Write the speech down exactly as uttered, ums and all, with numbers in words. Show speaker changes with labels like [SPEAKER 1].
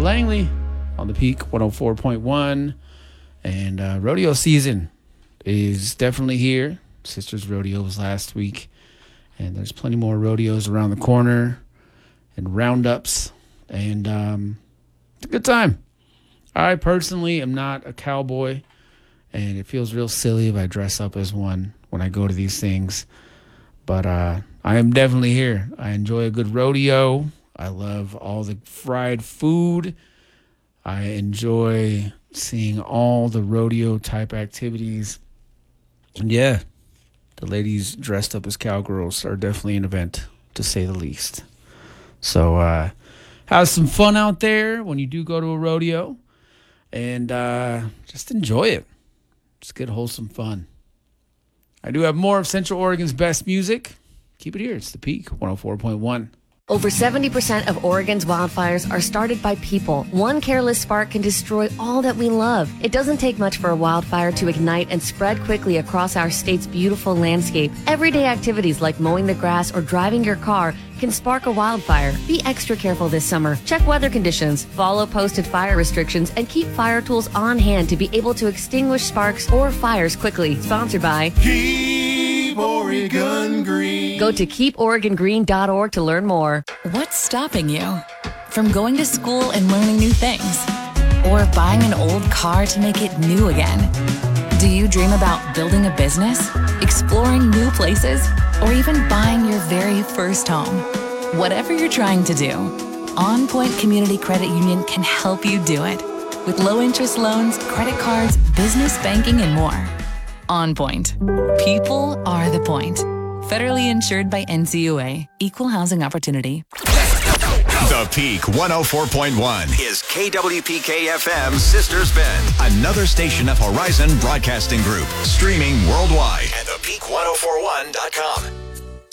[SPEAKER 1] Langley on the Peak one oh four point one. And uh, rodeo season is definitely here. Sisters Rodeo was last week. And there's plenty more rodeos around the corner and roundups. And um, it's a good time. I personally am not a cowboy. And it feels real silly if I dress up as one when I go to these things. But uh, I am definitely here. I enjoy a good rodeo. I love all the fried food. I enjoy seeing all the rodeo type activities. And yeah, the ladies dressed up as cowgirls are definitely an event, to say the least. So uh, have some fun out there when you do go to a rodeo. And uh, just enjoy it. Just good, wholesome fun. I do have more of Central Oregon's best music. Keep it here. It's the Peak one oh four point one.
[SPEAKER 2] Over seventy percent of Oregon's wildfires are started by people. One careless spark can destroy all that we love. It doesn't take much for a wildfire to ignite and spread quickly across our state's beautiful landscape. Everyday activities like mowing the grass or driving your car can spark a wildfire. Be extra careful this summer. Check weather conditions, follow posted fire restrictions, and keep fire tools on hand to be able to extinguish sparks or fires quickly. Sponsored by
[SPEAKER 3] Keep Oregon Green.
[SPEAKER 2] Go to keep oregon green dot org to learn more.
[SPEAKER 4] What's stopping you from going to school and learning new things? Or buying an old car to make it new again? Do you dream about building a business, exploring new places, or even buying your very first home? Whatever you're trying to do, On Point Community Credit Union can help you do it. With low interest loans, credit cards, business banking, and more. On Point. People are the point. Federally insured by N C U A. Equal housing opportunity.
[SPEAKER 5] The Peak one oh four point one is K W P K F M's Sisters Bend, another station of Horizon Broadcasting Group, streaming worldwide at the peak ten forty-one dot com.